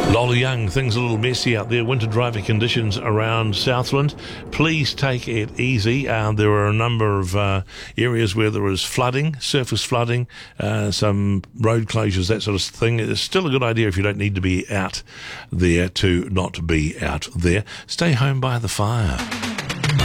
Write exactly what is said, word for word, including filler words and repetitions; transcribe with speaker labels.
Speaker 1: Lola Young, things a little messy out there. Winter driving conditions around Southland. Please take it easy. Uh, there are a number of uh, areas where there is flooding, surface flooding, uh, some road closures, that sort of thing. It's still a good idea if you don't need to be out there to not be out there. Stay home by the fire.